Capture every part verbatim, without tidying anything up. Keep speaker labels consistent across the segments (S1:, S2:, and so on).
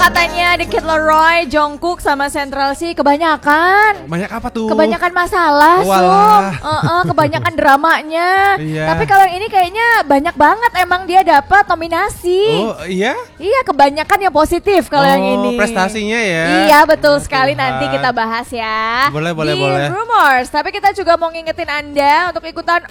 S1: katanya The Kid Laroi, Jungkook sama Central C kebanyakan.
S2: Banyak apa tuh?
S1: Kebanyakan masalah, Sum. Uh-uh, kebanyakan dramanya.
S2: Iya.
S1: Tapi kalau yang ini kayaknya banyak banget emang dia dapat nominasi.
S2: Oh iya?
S1: Iya, kebanyakan yang positif kalau
S2: oh,
S1: yang ini.
S2: Prestasinya ya.
S1: Iya, betul
S2: ya,
S1: sekali.
S2: Tuhan.
S1: Nanti kita bahas ya.
S2: Boleh, boleh,
S1: di
S2: boleh.
S1: Rumors. Tapi kita juga mau ngingetin Anda untuk ikutan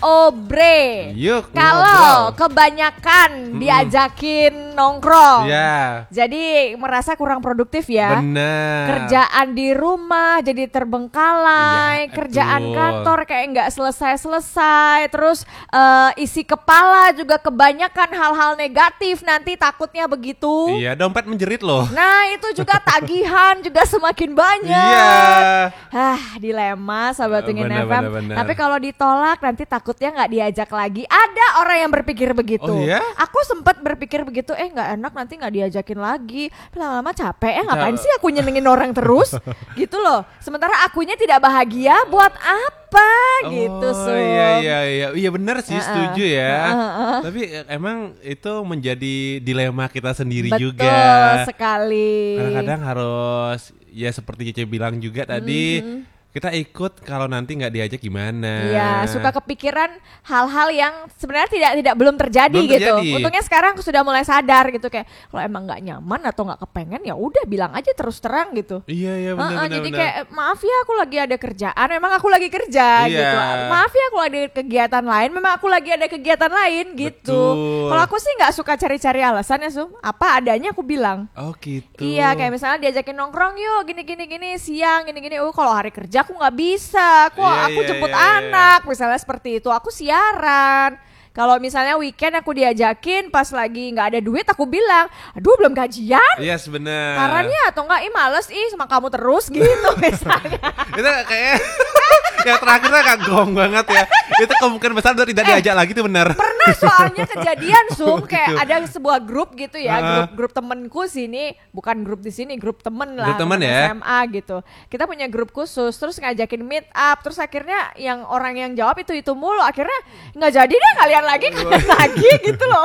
S1: Obre.
S2: Yuk.
S1: Kalau
S2: ngobrol.
S1: kebanyakan
S2: Mm-mm.
S1: diajakin nongkrong.
S2: Iya.
S1: Jadi merasa kurang produktif ya.
S2: Bener.
S1: Kerjaan di rumah jadi terbengkalai,
S2: Iya,
S1: kerjaan
S2: betul.
S1: kantor kayak nggak selesai-selesai, terus eh, isi kepala juga kebanyakan hal-hal negatif, nanti takutnya begitu.
S2: Iya, dompet menjerit loh.
S1: Nah itu juga tagihan juga semakin banyak.
S2: Iya.
S1: Hah, dilema Sobat Wingin
S2: Benar,
S1: F M.
S2: benar, benar.
S1: Tapi kalau ditolak nanti takutnya nggak diajak lagi. Ada orang yang berpikir begitu.
S2: Oh, iya?
S1: Aku sempat berpikir begitu, eh nggak enak nanti nggak diajakin lagi. Lama-lama capek, eh ngapain
S2: Ca-
S1: sih aku nyenengin orang terus? Gitu loh. Sementara akunya tidak bahagia, buat apa? Gitu,
S2: Oh,
S1: Sum.
S2: iya iya iya. Iya benar sih,
S1: Uh-uh.
S2: setuju ya.
S1: Uh-uh.
S2: Tapi eh, emang itu menjadi dilema kita sendiri
S1: Betul
S2: juga.
S1: sekali.
S2: Kadang-kadang harus ya seperti Cece bilang juga tadi,
S1: Mhm.
S2: kita ikut kalau nanti nggak diajak gimana.
S1: Iya, suka kepikiran hal-hal yang sebenarnya tidak tidak belum terjadi,
S2: Belum
S1: gitu.
S2: terjadi.
S1: Untungnya sekarang aku sudah mulai sadar gitu, kayak kalau emang nggak nyaman atau nggak kepengen ya udah bilang aja terus terang gitu.
S2: Iya iya benar
S1: Heeh,
S2: benar.
S1: jadi
S2: benar.
S1: kayak maaf ya aku lagi ada kerjaan, memang aku lagi kerja
S2: Iya.
S1: gitu. Maaf ya aku lagi ada kegiatan lain, memang aku lagi ada kegiatan lain gitu.
S2: Betul.
S1: Kalau aku sih nggak suka cari-cari alasan ya, Sum. Apa adanya aku bilang.
S2: Oh gitu.
S1: Iya, kayak misalnya diajakin nongkrong yuk gini gini gini siang gini gini. Oh kalau hari kerja aku nggak bisa. Kok
S2: Iya,
S1: aku
S2: iya,
S1: jemput
S2: iya, iya.
S1: anak misalnya seperti itu. Aku siaran. Kalau misalnya weekend aku diajakin pas lagi nggak ada duit aku bilang, aduh belum gajian.
S2: Iya yes, benar.
S1: Sarannya atau enggak, ih males ih sama kamu terus gitu misalnya.
S2: Itu kayak yang terakhirnya agak gong banget ya. Itu kemungkinan besar udah tidak diajak lagi tuh benar.
S1: Pernah soalnya kejadian Sum, kayak
S2: Gitu.
S1: ada sebuah grup gitu ya,
S2: Uh-uh.
S1: grup grup temenku sini, bukan grup di sini, grup temen lah,
S2: Grup temen ya?
S1: S M A gitu. Kita punya grup khusus, terus ngajakin meet up, terus akhirnya yang orang yang jawab itu itu mulu, akhirnya nggak jadi deh kalian lagi kalian lagi gitu loh.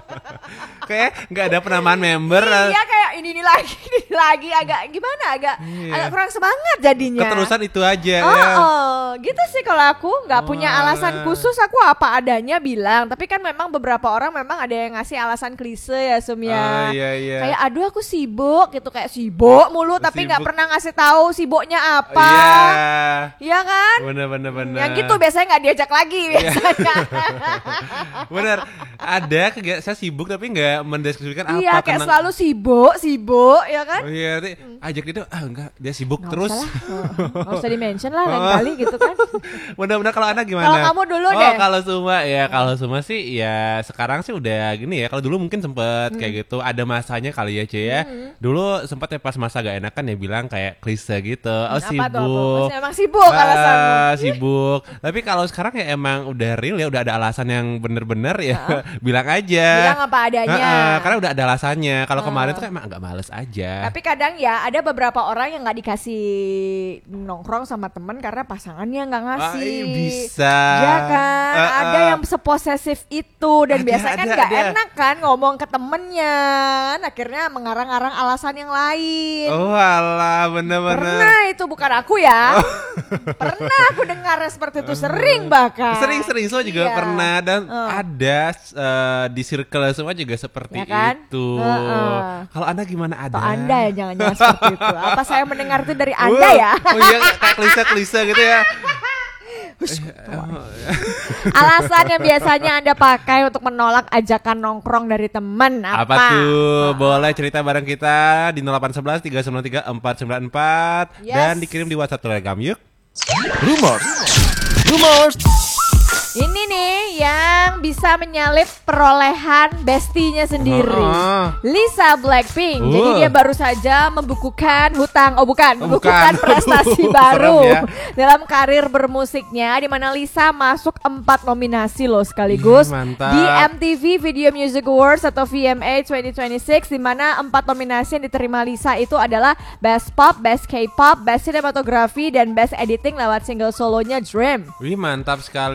S2: Kayak nggak ada penamaan member.
S1: Iya kayak ini ini lagi ini lagi agak gimana agak
S2: Iya.
S1: agak kurang semangat jadinya.
S2: Keterusan itu aja
S1: Oh,
S2: ya.
S1: oh, gitu sih kalau aku nggak punya
S2: Wah.
S1: alasan khusus, aku apa adanya bilang. Tapi kan memang beberapa orang memang ada yang ngasih alasan klise ya Sum ya.
S2: Ah, iya, iya.
S1: Kayak aduh aku sibuk gitu, kayak sibuk mulu tapi nggak
S2: Sibuk.
S1: pernah ngasih tahu sibuknya apa.
S2: Iya.
S1: Iya kan?
S2: Bener bener bener.
S1: Yang gitu biasanya nggak diajak lagi biasanya.
S2: Bener. Ada kegiatan saya sibuk tapi nggak mendeskripsikan apa.
S1: Iya kayak
S2: tenang.
S1: selalu sibuk sibuk ya kan?
S2: Oh iya, nanti ajak itu ah enggak dia sibuk
S1: Nggak
S2: terus.
S1: usah lah. Oh, nggak usah di mention lah lain
S2: Oh.
S1: kali gitu kan.
S2: Benar-benar kalau anak gimana?
S1: Kalau kamu dulu
S2: oh,
S1: deh.
S2: kalau semua ya kalau semua sih ya sekarang sih udah gini ya. Kalau dulu mungkin sempet
S1: Hmm.
S2: kayak gitu ada masanya kali ya Cie ya. Dulu sempat ya pas masa gak enakan ya bilang kayak klise gitu. Oh
S1: Apa tuh,
S2: sibuk.
S1: apa? Maksudnya emang sibuk alasanmu.
S2: Ah, sibuk. Tapi kalau sekarang ya emang udah real ya udah ada alasan yang bener-bener ya bilang aja.
S1: Bilang apa adanya.
S2: Ah, ah, karena udah ada alasannya. Kalau
S1: Ah.
S2: kemarin tuh kayak emang agak males aja.
S1: Tapi kadang ya ada beberapa orang yang nggak dikasih nongkrong sama temen karena pasangannya nggak ngasih.
S2: Ah, iya, bisa.
S1: Ya kan,
S2: Ah, ah.
S1: ada yang seposesif itu dan
S2: Ada,
S1: biasanya kan
S2: ada,
S1: nggak
S2: ada.
S1: enak kan ngomong ke temennya, kan akhirnya mengarang-arang alasan yang lain.
S2: Oh alah bener-bener.
S1: Pernah itu bukan aku ya. Pernah aku dengar seperti itu sering bahkan.
S2: Sering-sering semua juga
S1: Iya.
S2: pernah dan
S1: Oh.
S2: ada eh, di circle semua juga seperti
S1: Ya kan?
S2: itu.
S1: Heeh.
S2: Kalau Anda gimana ada?
S1: Atau Anda ya jangan-jangan seperti itu. Apa saya mendengar itu dari Anda
S2: Uh,
S1: ya?
S2: Oh iya kayak klise-klise gitu ya.
S1: Alasan yang biasanya Anda pakai untuk menolak ajakan nongkrong dari teman apa?
S2: Apa tuh? Boleh cerita bareng kita di nol delapan satu satu tiga sembilan tiga empat sembilan empat
S1: Yes.
S2: dan dikirim di WhatsApp Telegram yuk.
S3: Rumors. Rumors.
S1: Ini nih yang bisa menyalip perolehan bestinya sendiri,
S2: Heeh.
S1: Lisa Blackpink. Jadi
S2: Uh.
S1: dia baru saja membukukan hutang, oh bukan,
S2: Oh,
S1: membukukan
S2: bukan.
S1: prestasi
S2: Aduh,
S1: baru
S2: serem ya.
S1: dalam karir bermusiknya, di mana Lisa masuk empat nominasi loh sekaligus
S2: Ih, mantap.
S1: di M T V Video Music Awards atau V M A dua ribu dua puluh enam, di mana empat nominasi yang diterima Lisa itu adalah Best Pop, Best K-pop, Best Cinematography, dan Best Editing lewat single solonya Dream.
S2: Wih mantap sekali Lisa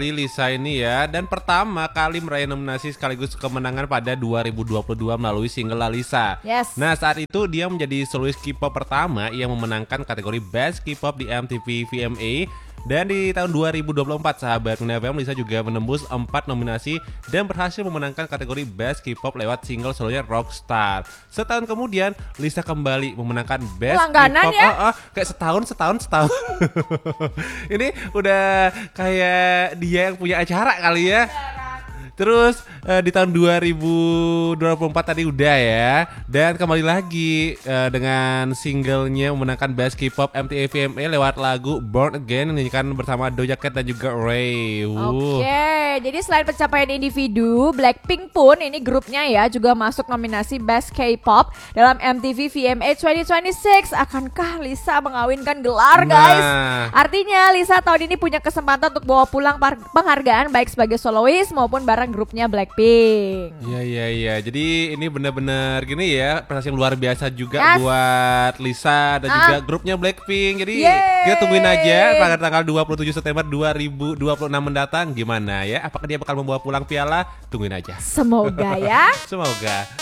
S2: Lisa ini ya. Dan pertama kali meraih nominasi sekaligus kemenangan pada dua ribu dua puluh dua melalui single Lalisa.
S1: Yes.
S2: Nah, saat itu dia menjadi solois K-pop pertama yang memenangkan kategori Best K-pop di M T V V M A. Dan di tahun dua ribu dua puluh empat, sahabat Nuna F M, Lisa juga menembus empat nominasi dan berhasil memenangkan kategori Best K-pop lewat single solonya Rockstar. Setahun kemudian, Lisa kembali memenangkan Best
S1: Langganan
S2: K-pop.
S1: ya?
S2: Oh, oh, kayak setahun, setahun, setahun. Ini udah kayak dia yang punya acara kali ya. Terus uh, di tahun dua ribu dua puluh empat tadi udah ya. Dan kembali lagi uh, dengan singlenya memenangkan Best K-pop M T V V M A lewat lagu Born Again yang dinyanyikan bersama Doja Cat dan juga Ray.
S1: Oke, okay, jadi selain pencapaian individu, Blackpink pun ini grupnya ya juga masuk nominasi Best K-pop dalam M T V V M A dua ribu dua puluh enam. Akankah Lisa mengawinkan gelar, guys?
S2: Nah.
S1: Artinya Lisa tahun ini punya kesempatan untuk bawa pulang penghargaan baik sebagai solois maupun bareng grupnya Blackpink.
S2: Iya iya iya. Jadi ini benar-benar gini ya, prestasi yang luar biasa juga
S1: Yes.
S2: buat Lisa dan
S1: Ah.
S2: juga grupnya Blackpink. Jadi
S1: Yeay.
S2: kita tungguin aja pada tanggal dua puluh tujuh September dua ribu dua puluh enam mendatang gimana ya? Apakah dia bakal membawa pulang piala? Tungguin aja.
S1: Semoga ya.
S2: Semoga.